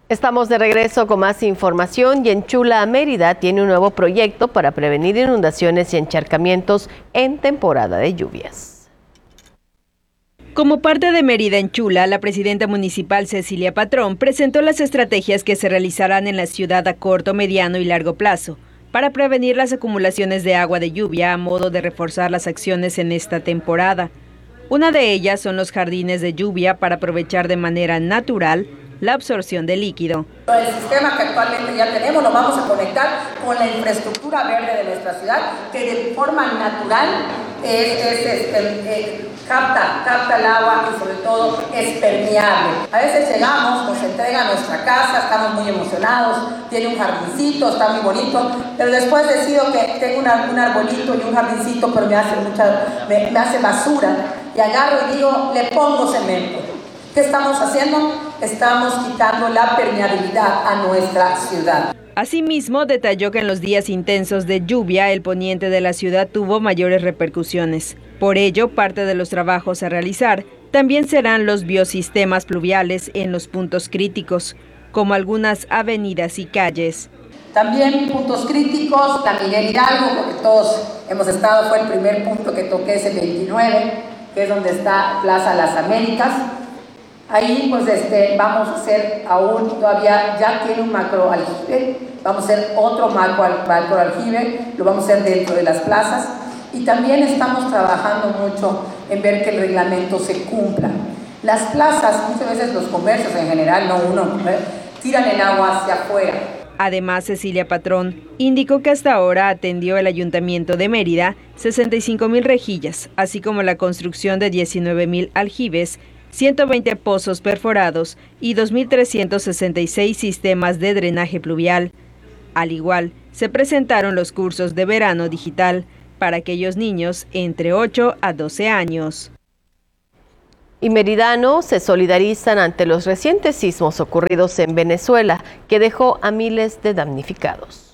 Estamos de regreso con más información y en Chula, Mérida tiene un nuevo proyecto para prevenir inundaciones y encharcamientos en temporada de lluvias. Como parte de Mérida en Chula, la presidenta municipal Cecilia Patrón presentó las estrategias que se realizarán en la ciudad a corto, mediano y largo plazo para prevenir las acumulaciones de agua de lluvia a modo de reforzar las acciones en esta temporada. Una de ellas son los jardines de lluvia para aprovechar de manera natural la absorción de líquido. El sistema que actualmente ya tenemos lo vamos a conectar con la infraestructura verde de nuestra ciudad, que de forma natural capta el agua y sobre todo es permeable. A veces llegamos, nos entrega nuestra casa, estamos muy emocionados, tiene un jardincito, está muy bonito, pero después decido que tengo un arbolito y un jardincito, pero me hace basura, y agarro y digo, le pongo cemento. ¿Qué estamos haciendo? Estamos quitando la permeabilidad a nuestra ciudad. Asimismo, detalló que en los días intensos de lluvia, el poniente de la ciudad tuvo mayores repercusiones. Por ello, parte de los trabajos a realizar también serán los biosistemas pluviales en los puntos críticos, como algunas avenidas y calles. También puntos críticos, la Miguel Hidalgo, porque todos hemos estado, fue el primer punto que toqué, ese 29, que es donde está Plaza Las Américas. Ahí pues vamos a hacer aún, todavía ya tiene un macroaljibe, vamos a hacer otro macroaljibe, lo vamos a hacer dentro de las plazas, y también estamos trabajando mucho en ver que el reglamento se cumpla. Las plazas, muchas veces los comercios en general, no uno, tiran el agua hacia afuera. Además, Cecilia Patrón indicó que hasta ahora atendió el Ayuntamiento de Mérida 65,000 rejillas, así como la construcción de 19,000 aljibes, 120 pozos perforados y 2.366 sistemas de drenaje pluvial. Al igual, se presentaron los cursos de verano digital para aquellos niños entre 8 a 12 años. Y meridanos se solidarizan ante los recientes sismos ocurridos en Venezuela, que dejó a miles de damnificados.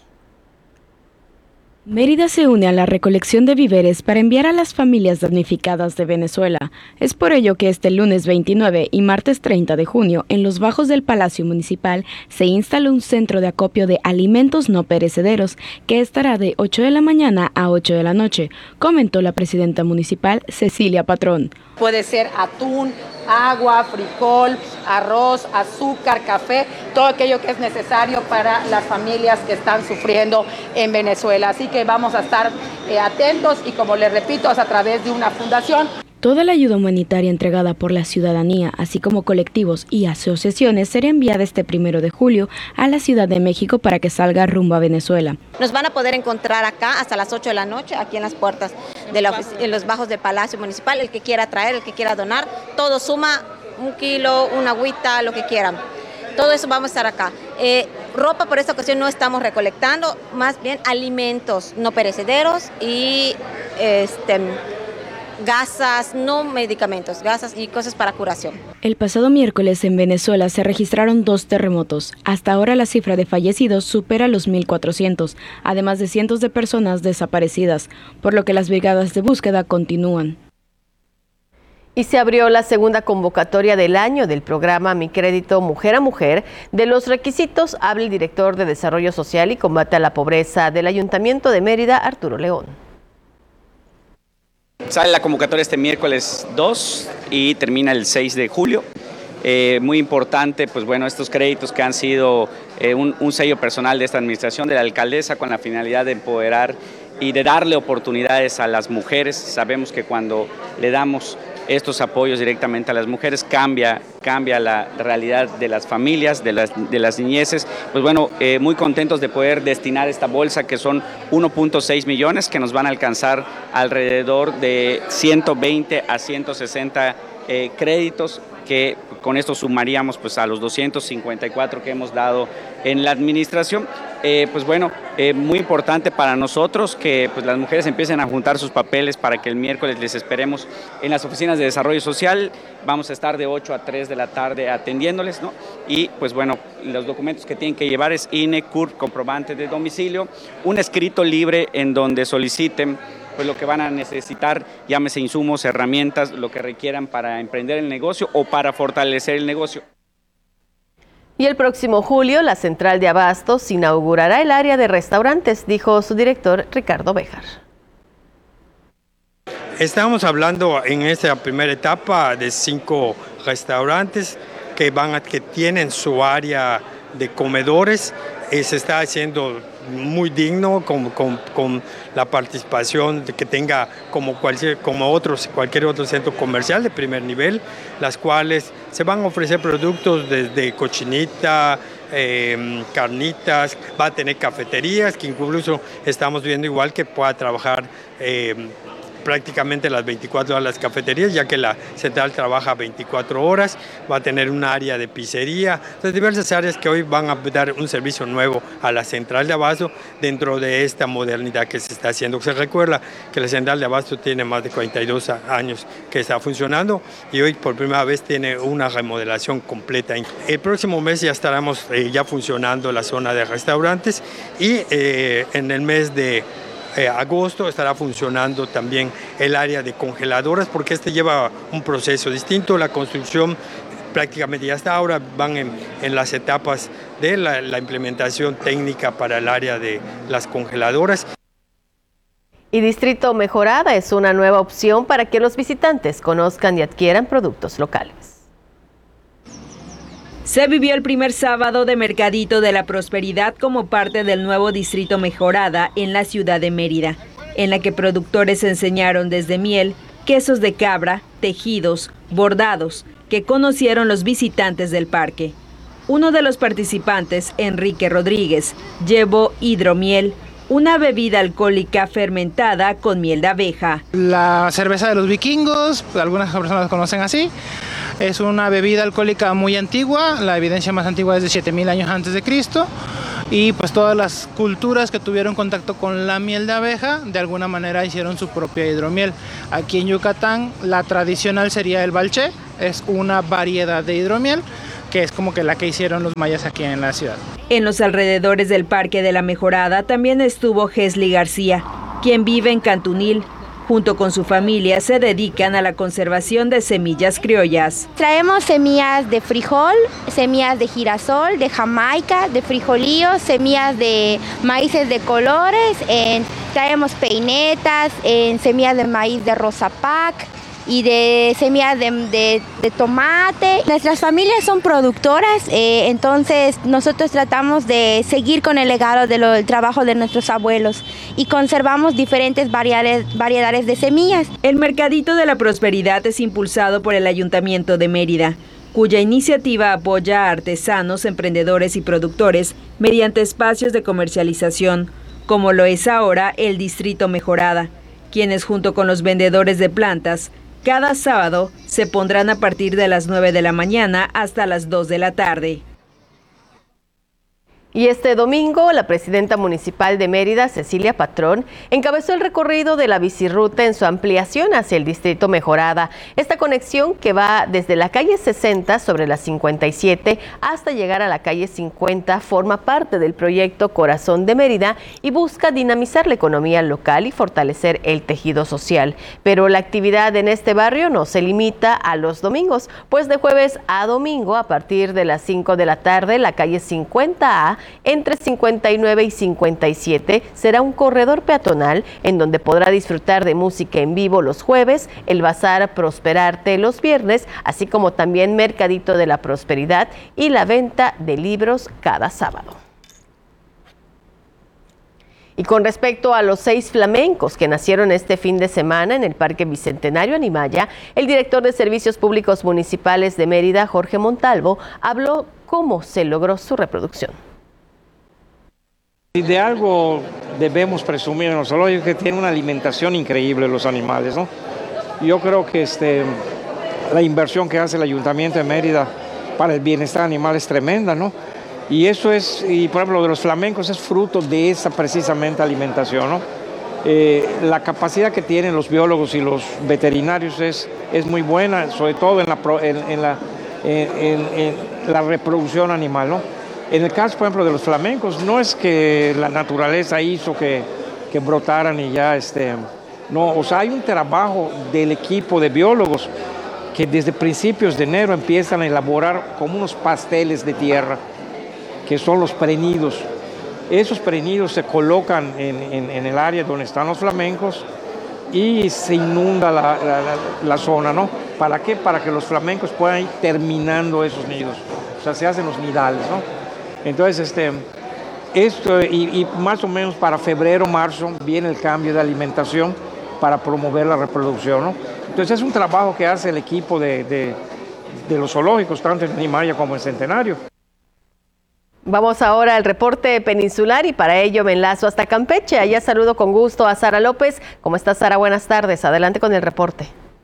Mérida se une a la recolección de víveres para enviar a las familias damnificadas de Venezuela. Es por ello que este lunes 29 y martes 30 de junio, en los bajos del Palacio Municipal, se instaló un centro de acopio de alimentos no perecederos que estará de 8 de la mañana a 8 de la noche, comentó la presidenta municipal Cecilia Patrón. Puede ser atún, agua, frijol, arroz, azúcar, café, todo aquello que es necesario para las familias que están sufriendo en Venezuela. Así que vamos a estar atentos y, como les repito, es a través de una fundación. Toda la ayuda humanitaria entregada por la ciudadanía, así como colectivos y asociaciones, será enviada este 1 de julio a la Ciudad de México para que salga rumbo a Venezuela. Nos van a poder encontrar acá hasta las 8 de la noche, aquí en las puertas de en los bajos del Palacio Municipal. El que quiera traer, el que quiera donar, todo suma, 1 kilo, una agüita, lo que quieran. Todo eso vamos a estar acá. Ropa por esta ocasión no estamos recolectando, más bien alimentos no perecederos y gasas, no medicamentos, gasas y cosas para curación. El pasado miércoles en Venezuela se registraron 2 terremotos. Hasta ahora la cifra de fallecidos supera los 1.400, además de cientos de personas desaparecidas, por lo que las brigadas de búsqueda continúan. Y se abrió la segunda convocatoria del año del programa Mi Crédito Mujer a Mujer. De los requisitos habla el director de Desarrollo Social y Combate a la Pobreza del Ayuntamiento de Mérida, Arturo León. Sale la convocatoria este miércoles 2 y termina el 6 de julio. Muy importante, pues bueno, estos créditos que han sido un sello personal de esta administración, de la alcaldesa, con la finalidad de empoderar y de darle oportunidades a las mujeres. Sabemos que cuando le damos estos apoyos directamente a las mujeres cambia la realidad de las familias, de las niñeces. Pues bueno, muy contentos de poder destinar esta bolsa, que son 1.6 millones, que nos van a alcanzar alrededor de 120 a 160 créditos, que con esto sumaríamos pues a los 254 que hemos dado en la administración. Pues bueno, muy importante para nosotros que pues las mujeres empiecen a juntar sus papeles para que el miércoles les esperemos en las oficinas de desarrollo social. Vamos a estar de 8 a 3 de la tarde atendiéndoles, ¿no? Y pues bueno, los documentos que tienen que llevar es INE, CURP, comprobante de domicilio, un escrito libre en donde soliciten pues lo que van a necesitar, llámese insumos, herramientas, lo que requieran para emprender el negocio o para fortalecer el negocio. Y el próximo julio, la central de abastos inaugurará el área de restaurantes, dijo su director Ricardo Béjar. Estamos hablando en esta primera etapa de 5 restaurantes que tienen su área de comedores. Se está haciendo muy digno con la participación de que tenga cualquier otro centro comercial de primer nivel, las cuales se van a ofrecer productos desde cochinita, carnitas, va a tener cafeterías que incluso estamos viendo igual que pueda trabajar prácticamente las 24 horas las cafeterías, ya que la central trabaja 24 horas, va a tener un área de pizzería, entonces diversas áreas que hoy van a dar un servicio nuevo a la central de abasto dentro de esta modernidad que se está haciendo. Se recuerda que la central de abasto tiene más de 42 años que está funcionando y hoy por primera vez tiene una remodelación completa. El próximo mes ya estaremos ya funcionando la zona de restaurantes y en el mes de agosto estará funcionando también el área de congeladoras porque lleva un proceso distinto. La construcción prácticamente ya hasta ahora van en las etapas de la implementación técnica para el área de las congeladoras. Y Distrito Mejorada es una nueva opción para que los visitantes conozcan y adquieran productos locales. Se vivió el primer sábado de Mercadito de la Prosperidad como parte del nuevo Distrito Mejorada en la ciudad de Mérida, en la que productores enseñaron desde miel, quesos de cabra, tejidos, bordados, que conocieron los visitantes del parque. Uno de los participantes, Enrique Rodríguez, llevó hidromiel, una bebida alcohólica fermentada con miel de abeja. La cerveza de los vikingos, algunas personas la conocen así. Es una bebida alcohólica muy antigua, la evidencia más antigua es de 7000 años antes de Cristo. Y pues todas las culturas que tuvieron contacto con la miel de abeja, de alguna manera hicieron su propia hidromiel. Aquí en Yucatán la tradicional sería el balché, es una variedad de hidromiel, que es como que la que hicieron los mayas aquí en la ciudad. En los alrededores del Parque de la Mejorada también estuvo Gesli García, quien vive en Cantunil. Junto con su familia se dedican a la conservación de semillas criollas. Traemos semillas de frijol, semillas de girasol, de jamaica, de frijolillos, semillas de maíces de colores, traemos peinetas, semillas de maíz de rosapac y de semillas de tomate. Nuestras familias son productoras, entonces nosotros tratamos de seguir con el legado del trabajo de nuestros abuelos y conservamos diferentes variedades de semillas. El Mercadito de la Prosperidad es impulsado por el Ayuntamiento de Mérida, cuya iniciativa apoya a artesanos, emprendedores y productores mediante espacios de comercialización, como lo es ahora el Distrito Mejorada, quienes junto con los vendedores de plantas cada sábado se pondrán a partir de las 9 de la mañana hasta las 2 de la tarde. Y este domingo, la presidenta municipal de Mérida, Cecilia Patrón, encabezó el recorrido de la bicirruta en su ampliación hacia el Distrito Mejorada. Esta conexión que va desde la calle 60 sobre la 57 hasta llegar a la calle 50 forma parte del proyecto Corazón de Mérida y busca dinamizar la economía local y fortalecer el tejido social. Pero la actividad en este barrio no se limita a los domingos, pues de jueves a domingo a partir de las 5 de la tarde la calle 50A entre 59 y 57 será un corredor peatonal en donde podrá disfrutar de música en vivo los jueves, el bazar Prosperarte los viernes, así como también Mercadito de la Prosperidad y la venta de libros cada sábado. Y con respecto a los 6 flamencos que nacieron este fin de semana en el Parque Bicentenario Animaya, el director de Servicios Públicos Municipales de Mérida, Jorge Montalvo, habló cómo se logró su reproducción. Si de algo debemos presumir en los zoológicos, que tienen una alimentación increíble los animales, ¿no? Yo creo que la inversión que hace el Ayuntamiento de Mérida para el bienestar animal es tremenda, ¿no? Y eso por ejemplo, lo de los flamencos es fruto de esa precisamente alimentación, ¿no? La capacidad que tienen los biólogos y los veterinarios es muy buena, sobre todo en la reproducción animal, ¿no? En el caso, por ejemplo, de los flamencos, no es que la naturaleza hizo que brotaran y ya, no, o sea, hay un trabajo del equipo de biólogos que desde principios de enero empiezan a elaborar como unos pasteles de tierra, que son los prenidos. Esos prenidos se colocan en el área donde están los flamencos y se inunda la zona, ¿no? ¿Para qué? Para que los flamencos puedan ir terminando esos nidos. O sea, se hacen los nidales, ¿no? Entonces, esto y más o menos para febrero, marzo, viene el cambio de alimentación para promover la reproducción, ¿no? Entonces, es un trabajo que hace el equipo de los zoológicos, tanto en Animalia como en Centenario. Vamos ahora al reporte peninsular y para ello me enlazo hasta Campeche. Allá saludo con gusto a Sara López. ¿Cómo estás, Sara? Buenas tardes. Adelante con el reporte.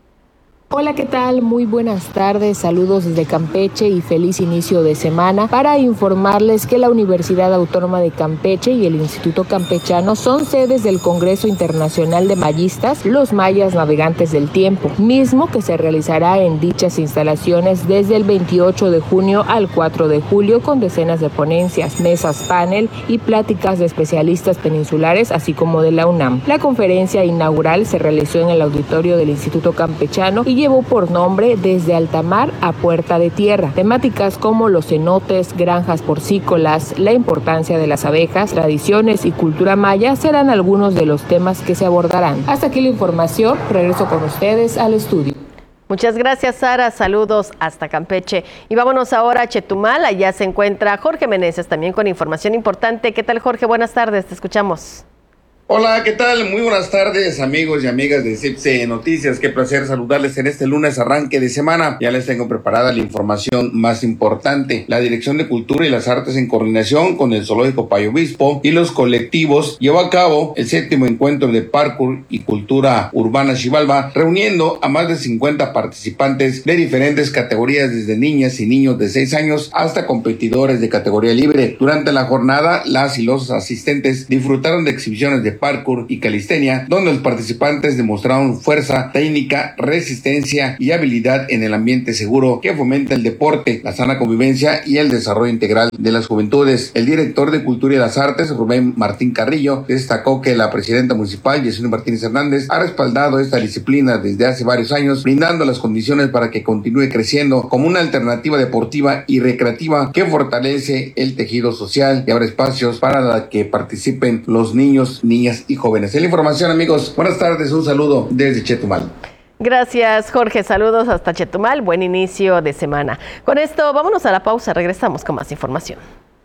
Hola, ¿qué tal? Muy buenas tardes, saludos desde Campeche y feliz inicio de semana para informarles que la Universidad Autónoma de Campeche y el Instituto Campechano son sedes del Congreso Internacional de Mayistas, los Mayas Navegantes del Tiempo, mismo que se realizará en dichas instalaciones desde el 28 de junio al 4 de julio con decenas de ponencias, mesas panel y pláticas de especialistas peninsulares, así como de la UNAM. La conferencia inaugural se realizó en el auditorio del Instituto Campechano y llevó por nombre Desde Alta Mar a Puerta de Tierra. Temáticas como los cenotes, granjas porcícolas, la importancia de las abejas, tradiciones y cultura maya serán algunos de los temas que se abordarán. Hasta aquí la información. Regreso con ustedes al estudio. Muchas gracias, Sara. Saludos hasta Campeche. Y vámonos ahora a Chetumal. Allá se encuentra Jorge Meneses también con información importante. ¿Qué tal, Jorge? Buenas tardes. Te escuchamos. Hola, ¿qué tal? Muy buenas tardes, amigos y amigas de CIPSE Noticias. Qué placer saludarles en este lunes arranque de semana. Ya les tengo preparada la información más importante. La Dirección de Cultura y las Artes, en coordinación con el Zoológico Payo Obispo y los colectivos, llevó a cabo el 7º encuentro de Parkour y Cultura Urbana Xibalba, reuniendo a más de 50 participantes de diferentes categorías, desde niñas y niños de 6 años hasta competidores de categoría libre. Durante la jornada, las y los asistentes disfrutaron de exhibiciones de parkour y calistenia, donde los participantes demostraron fuerza, técnica, resistencia y habilidad en el ambiente seguro que fomenta el deporte, la sana convivencia y el desarrollo integral de las juventudes. El director de Cultura y las Artes, Rubén Martín Carrillo, destacó que la presidenta municipal, Yesenia Martínez Hernández, ha respaldado esta disciplina desde hace varios años, brindando las condiciones para que continúe creciendo como una alternativa deportiva y recreativa que fortalece el tejido social y abre espacios para que participen los niños, niñas y jóvenes. Es la información, amigos. Buenas tardes, un saludo desde Chetumal. Gracias, Jorge. Saludos hasta Chetumal. Buen inicio de semana. Con esto, vámonos a la pausa. Regresamos con más información.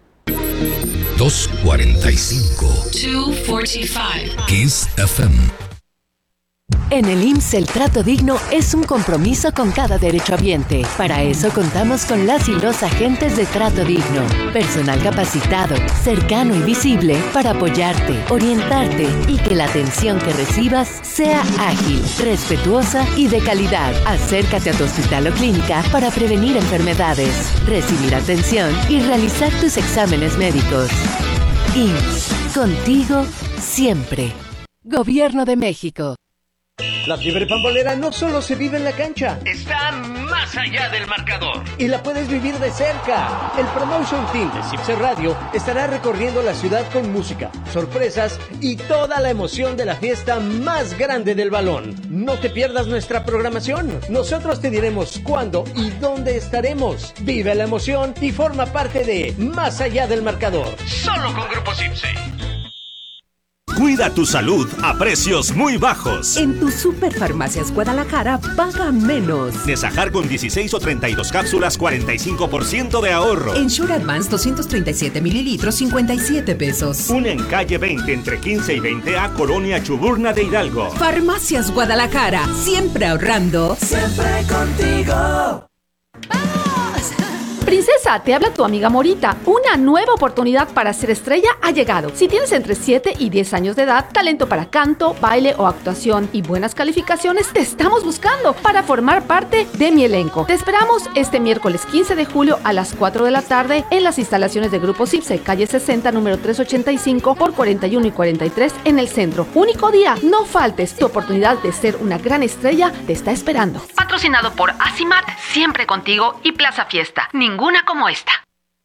2:45. 2:45. Kiss FM. En el IMSS, el trato digno es un compromiso con cada derechohabiente. Para eso contamos con las y los agentes de trato digno. Personal capacitado, cercano y visible para apoyarte, orientarte y que la atención que recibas sea ágil, respetuosa y de calidad. Acércate a tu hospital o clínica para prevenir enfermedades, recibir atención y realizar tus exámenes médicos. IMSS, contigo siempre. Gobierno de México. La fiebre pambolera no solo se vive en la cancha, está más allá del marcador y la puedes vivir de cerca. El Promotion Team de CIPSE Radio estará recorriendo la ciudad con música, sorpresas y toda la emoción de la fiesta más grande del balón. No te pierdas nuestra programación. Nosotros te diremos cuándo y dónde estaremos. Vive la emoción y forma parte de Más allá del marcador. Solo con Grupo CIPSE. Cuida tu salud a precios muy bajos. En tu Superfarmacias Guadalajara, paga menos. Desajar con 16 o 32 cápsulas, 45% de ahorro. Ensure Advance 237 mililitros, 57 pesos. Una en calle 20, entre 15 y 20A, Colonia Chuburna de Hidalgo. Farmacias Guadalajara, siempre ahorrando. Siempre contigo. Princesa, te habla tu amiga Morita. Una nueva oportunidad para ser estrella ha llegado. Si tienes entre 7 y 10 años de edad, talento para canto, baile o actuación y buenas calificaciones, te estamos buscando para formar parte de mi elenco. Te esperamos este miércoles 15 de julio a las 4 de la tarde en las instalaciones de Grupo CIPSE, calle 60, número 385 por 41 y 43 en el centro. Único día, no faltes. Tu oportunidad de ser una gran estrella te está esperando. Patrocinado por Asimat, siempre contigo, y Plaza Fiesta. Ninguna como esta.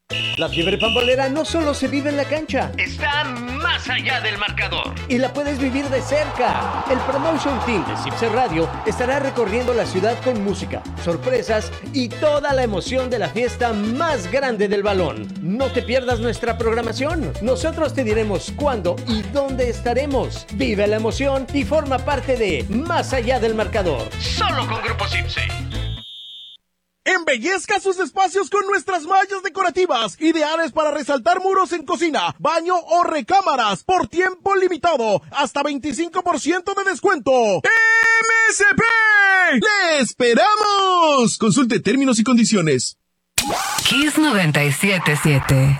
La fiebre pambolera no solo se vive en la cancha, está más allá del marcador. Y la puedes vivir de cerca. El Promotion Team de CIPSE Radio estará recorriendo la ciudad con música, sorpresas y toda la emoción de la fiesta más grande del balón. No te pierdas nuestra programación. Nosotros te diremos cuándo y dónde estaremos. Vive la emoción y forma parte de Más allá del marcador. Solo con Grupo CIPSE. Embellezca sus espacios con nuestras mallas decorativas, ideales para resaltar muros en cocina, baño o recámaras, por tiempo limitado, hasta 25% de descuento. ¡MSP! ¡Le esperamos! Consulte términos y condiciones. Kiss 97.7.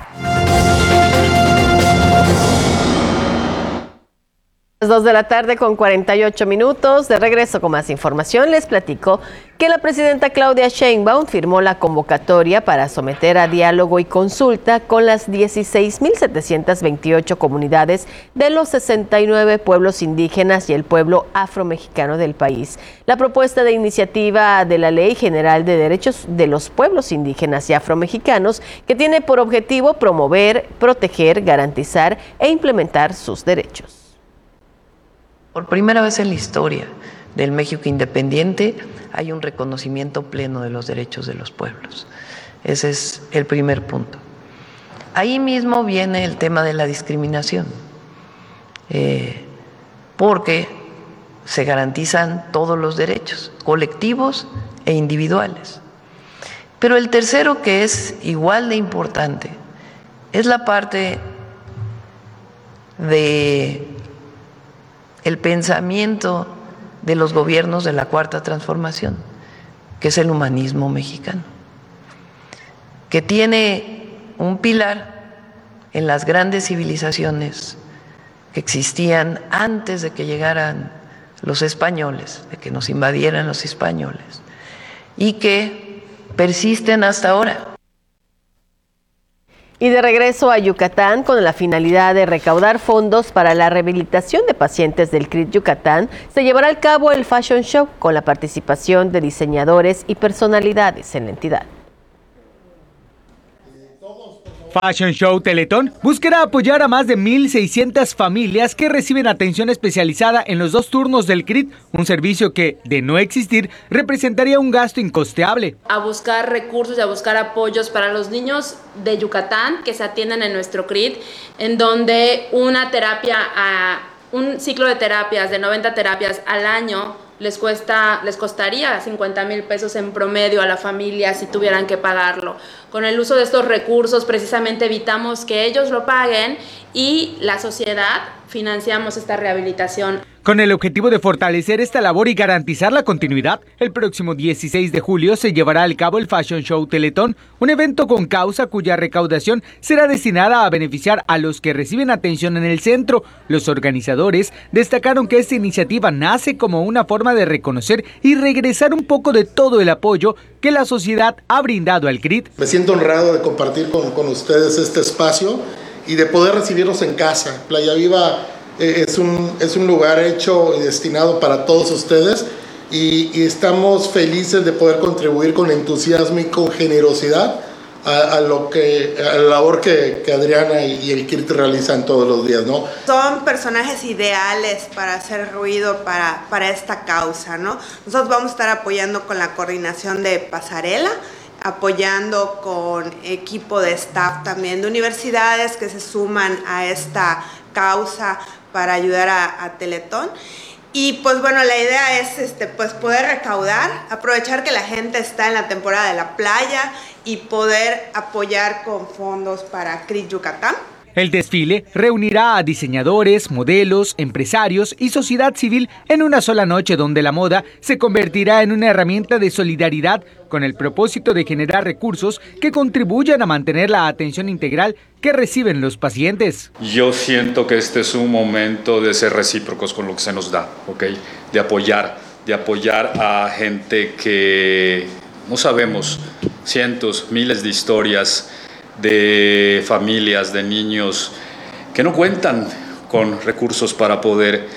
Las 2 de la tarde con 48 minutos. De regreso con más información, les platico que la presidenta Claudia Sheinbaum firmó la convocatoria para someter a diálogo y consulta con las 16.728 comunidades de los 69 pueblos indígenas y el pueblo afromexicano del país. La propuesta de iniciativa de la Ley General de Derechos de los Pueblos Indígenas y Afromexicanos, que tiene por objetivo promover, proteger, garantizar e implementar sus derechos. Por primera vez en la historia del México independiente hay un reconocimiento pleno de los derechos de los pueblos. Ese es el primer punto. Ahí mismo viene el tema de la discriminación, porque se garantizan todos los derechos, colectivos e individuales. Pero el tercero, que es igual de importante, es la parte de el pensamiento de los gobiernos de la Cuarta Transformación, que es el humanismo mexicano, que tiene un pilar en las grandes civilizaciones que existían antes de que llegaran los españoles, de que nos invadieran los españoles, y que persisten hasta ahora. Y de regreso a Yucatán, con la finalidad de recaudar fondos para la rehabilitación de pacientes del CRIT Yucatán, se llevará a cabo el Fashion Show con la participación de diseñadores y personalidades en la entidad. Fashion Show Teletón buscará apoyar a más de 1,600 familias que reciben atención especializada en los 2 turnos del CRIT, un servicio que, de no existir, representaría un gasto incosteable. A buscar recursos y a buscar apoyos para los niños de Yucatán que se atienden en nuestro CRIT, en donde un ciclo de terapias, de 90 terapias al año, les costaría 50,000 pesos en promedio a la familia si tuvieran que pagarlo. Con el uso de estos recursos precisamente evitamos que ellos lo paguen y la sociedad financiamos esta rehabilitación. Con el objetivo de fortalecer esta labor y garantizar la continuidad, el próximo 16 de julio se llevará a cabo el Fashion Show Teletón, un evento con causa cuya recaudación será destinada a beneficiar a los que reciben atención en el centro. Los organizadores destacaron que esta iniciativa nace como una forma de reconocer y regresar un poco de todo el apoyo que la sociedad ha brindado al CRIT. Me siento honrado de compartir con ustedes este espacio y de poder recibirlos en casa. Playa Viva es un lugar hecho y destinado para todos ustedes y estamos felices de poder contribuir con entusiasmo y con generosidad a la labor que Adriana y el CRIT realizan todos los días, ¿no? Son personajes ideales para hacer ruido para esta causa, ¿no? Nosotros vamos a estar apoyando con la coordinación de pasarela, apoyando con equipo de staff también de universidades que se suman a esta causa para ayudar a Teletón. Y pues bueno, la idea es pues poder recaudar, aprovechar que la gente está en la temporada de la playa y poder apoyar con fondos para CRIT Yucatán. El desfile reunirá a diseñadores, modelos, empresarios y sociedad civil en una sola noche, donde la moda se convertirá en una herramienta de solidaridad con el propósito de generar recursos que contribuyan a mantener la atención integral que reciben los pacientes. Yo siento que este es un momento de ser recíprocos con lo que se nos da, ¿ok? De apoyar a gente que no sabemos, cientos, miles de historias de familias, de niños que no cuentan con recursos para poder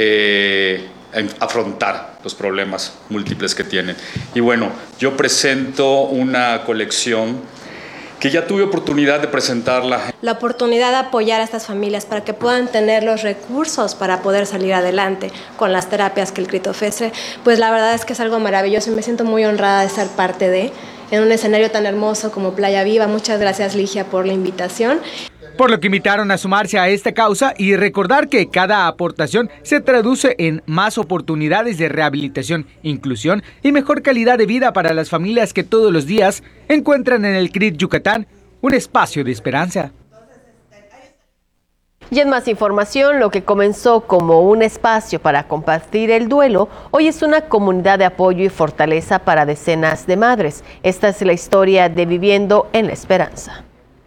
afrontar los problemas múltiples que tienen. Y bueno, yo presento una colección que ya tuve oportunidad de presentarla. La oportunidad de apoyar a estas familias para que puedan tener los recursos para poder salir adelante con las terapias que el CRIT ofrece, pues la verdad es que es algo maravilloso y me siento muy honrada de ser parte en un escenario tan hermoso como Playa Viva. Muchas gracias, Ligia, por la invitación. Por lo que invitaron a sumarse a esta causa y recordar que cada aportación se traduce en más oportunidades de rehabilitación, inclusión y mejor calidad de vida para las familias que todos los días encuentran en el CRIT Yucatán un espacio de esperanza. Y en más información, lo que comenzó como un espacio para compartir el duelo, hoy es una comunidad de apoyo y fortaleza para decenas de madres. Esta es la historia de Viviendo en la Esperanza.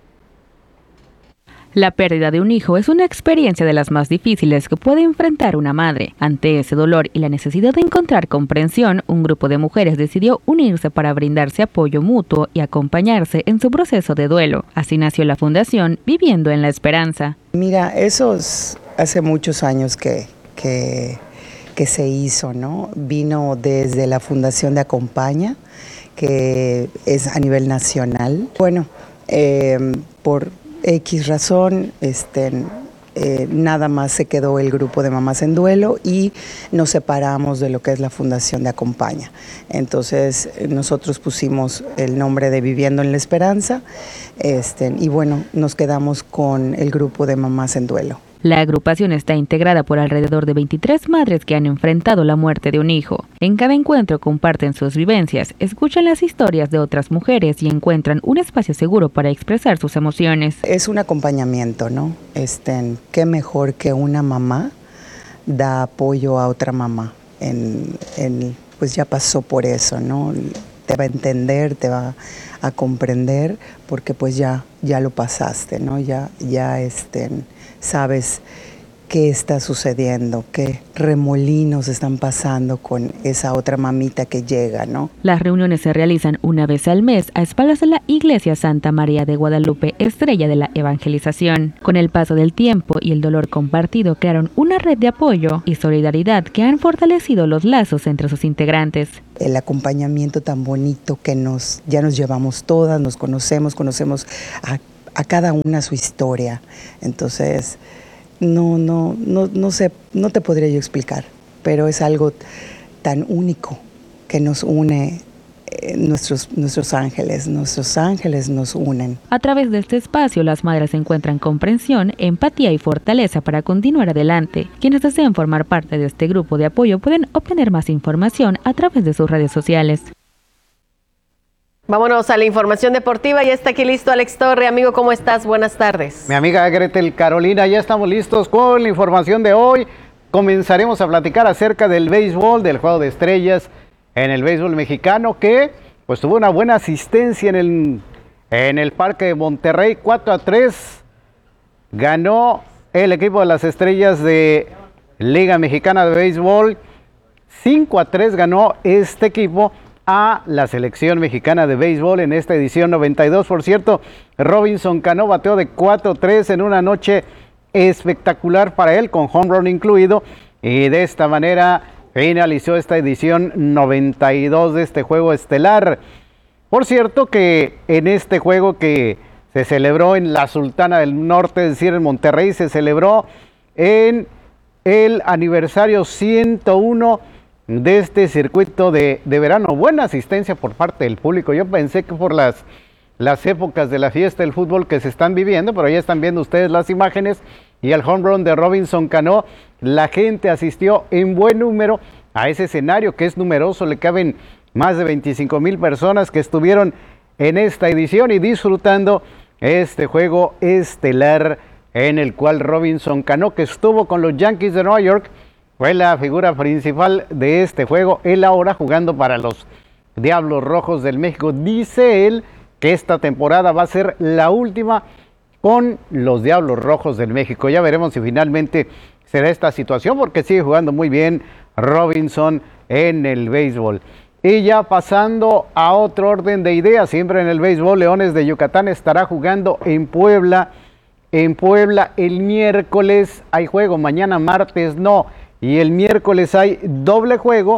La pérdida de un hijo es una experiencia de las más difíciles que puede enfrentar una madre. Ante ese dolor y la necesidad de encontrar comprensión, un grupo de mujeres decidió unirse para brindarse apoyo mutuo y acompañarse en su proceso de duelo. Así nació la fundación Viviendo en la Esperanza. Mira, eso es hace muchos años que se hizo, ¿no? Vino desde la Fundación de Acompaña, que es a nivel nacional. Bueno, por X razón, nada más se quedó el grupo de mamás en duelo y nos separamos de lo que es la Fundación de Acompaña. Entonces nosotros pusimos el nombre de Viviendo en la Esperanza y bueno, nos quedamos con el grupo de mamás en duelo. La agrupación está integrada por alrededor de 23 madres que han enfrentado la muerte de un hijo. En cada encuentro comparten sus vivencias, escuchan las historias de otras mujeres y encuentran un espacio seguro para expresar sus emociones. Es un acompañamiento, ¿no? Qué mejor que una mamá da apoyo a otra mamá. Pues ya pasó por eso, ¿no? Te va a entender, te va a comprender, porque pues ya lo pasaste, ¿no? Ya sabes qué está sucediendo, qué remolinos están pasando con esa otra mamita que llega, ¿no? Las reuniones se realizan una vez al mes a espaldas de la Iglesia Santa María de Guadalupe, estrella de la evangelización. Con el paso del tiempo y el dolor compartido crearon una red de apoyo y solidaridad que han fortalecido los lazos entre sus integrantes. El acompañamiento tan bonito que ya nos llevamos todas, nos conocemos a cada una su historia. Entonces, no sé, no te podría yo explicar, pero es algo tan único que nos une. Nuestros ángeles nos unen. A través de este espacio, las madres encuentran comprensión, empatía y fortaleza para continuar adelante. Quienes deseen formar parte de este grupo de apoyo pueden obtener más información a través de sus redes sociales. Vámonos a la información deportiva. Ya está aquí listo Alex Torre. Amigo, ¿cómo estás? Buenas tardes. Mi amiga Gretel Carolina, ya estamos listos con la información de hoy. Comenzaremos a platicar acerca del béisbol, del Juego de Estrellas en el béisbol mexicano, que pues tuvo una buena asistencia en el Parque de Monterrey. 4-3 ganó el equipo de las Estrellas de Liga Mexicana de Béisbol. 5-3 ganó este equipo a la selección mexicana de béisbol en esta edición 92. Por cierto, Robinson Cano bateó de 4-3 en una noche espectacular para él, con home run incluido, y de esta manera finalizó esta edición 92 de este juego estelar. Por cierto que en este juego que se celebró en la Sultana del Norte, es decir, en Monterrey, se celebró en el aniversario 101 de este circuito de verano. Buena asistencia por parte del público. Yo pensé que por las épocas de la fiesta del fútbol que se están viviendo, pero ya están viendo ustedes las imágenes, y el home run de Robinson Cano, la gente asistió en buen número a ese escenario que es numeroso. Le caben más de 25,000 personas que estuvieron en esta edición y disfrutando este juego estelar en el cual Robinson Cano, que estuvo con los Yankees de Nueva York, fue la figura principal de este juego. Él ahora jugando para los Diablos Rojos del México. Dice él que esta temporada va a ser la última con los Diablos Rojos del México. Ya veremos si finalmente será esta situación, porque sigue jugando muy bien Robinson en el béisbol. Y ya pasando a otro orden de ideas, siempre en el béisbol, Leones de Yucatán estará jugando en Puebla. En Puebla el miércoles hay juego, mañana martes no. Y el miércoles hay doble juego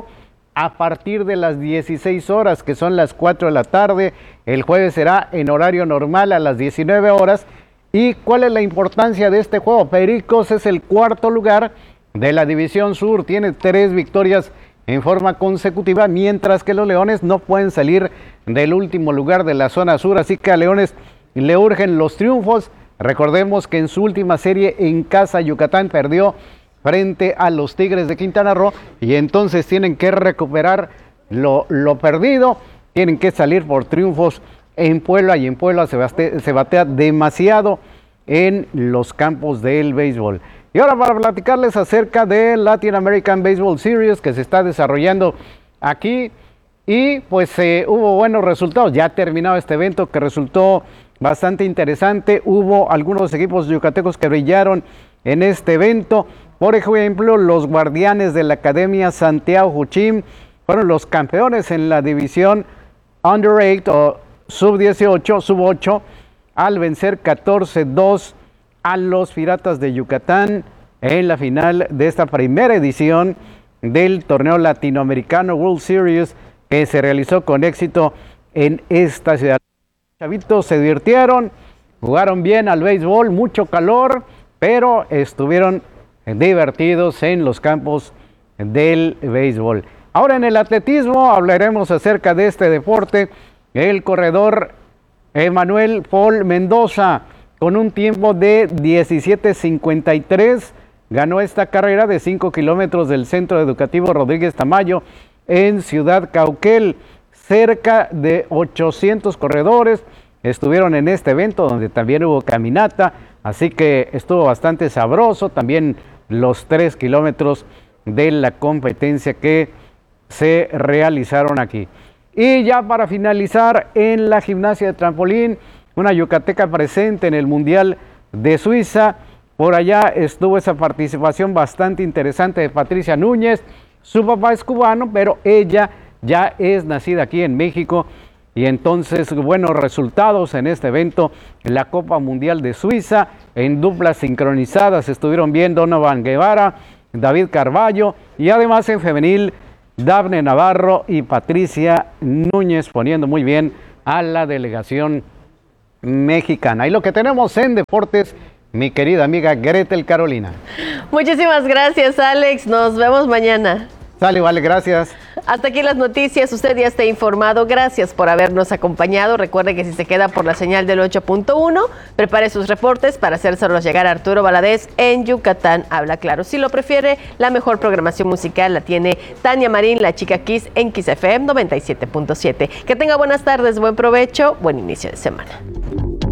a partir de las 16 horas, que son las 4 de la tarde. El jueves será en horario normal a las 19 horas. ¿Y cuál es la importancia de este juego? Pericos es el cuarto lugar de la División Sur, tiene 3 victorias en forma consecutiva, mientras que los Leones no pueden salir del último lugar de la zona sur, así que a Leones le urgen los triunfos. Recordemos que en su última serie en casa Yucatán perdió frente a los Tigres de Quintana Roo y entonces tienen que recuperar lo perdido, tienen que salir por triunfos en Puebla, y en Puebla se batea demasiado en los campos del béisbol. Y ahora para platicarles acerca de Latin American Baseball Series que se está desarrollando aquí, y pues hubo buenos resultados. Ya ha terminado este evento que resultó bastante interesante. Hubo algunos equipos yucatecos que brillaron en este evento. Por ejemplo, los Guardianes de la Academia Santiago Juchim fueron los campeones en la división Under 8 o Sub-18, Sub-8, al vencer 14-2 a los Piratas de Yucatán en la final de esta primera edición del torneo latinoamericano World Series que se realizó con éxito en esta ciudad. Los chavitos se divirtieron, jugaron bien al béisbol, mucho calor, pero estuvieron divertidos en los campos del béisbol. Ahora en el atletismo hablaremos acerca de este deporte. El corredor Emanuel Paul Mendoza, con un tiempo de 17:53, ganó esta carrera de 5 kilómetros del Centro Educativo Rodríguez Tamayo en Ciudad Cauquel. Cerca de 800 corredores estuvieron en este evento, donde también hubo caminata, así que estuvo bastante sabroso. También los 3 kilómetros de la competencia que se realizaron aquí. Y ya para finalizar, en la gimnasia de trampolín, una yucateca presente en el Mundial de Suiza. Por allá estuvo esa participación bastante interesante de Patricia Núñez. Su papá es cubano, pero ella ya es nacida aquí en México. Y entonces buenos resultados en este evento, en la Copa Mundial de Suiza. En duplas sincronizadas estuvieron bien Donovan Guevara, David Carballo, y además en femenil Dafne Navarro y Patricia Núñez, poniendo muy bien a la delegación mexicana. Y lo que tenemos en deportes, mi querida amiga Gretel Carolina. Muchísimas gracias, Alex. Nos vemos mañana. Sale, vale, gracias. Hasta aquí las noticias. Usted ya está informado. Gracias por habernos acompañado. Recuerde que si se queda por la señal del 8.1, prepare sus reportes para hacérselos llegar a Arturo Valadez en Yucatán Habla Claro. Si lo prefiere, la mejor programación musical la tiene Tania Marín, la chica Kiss, en Kiss FM 97.7. Que tenga buenas tardes, buen provecho, buen inicio de semana.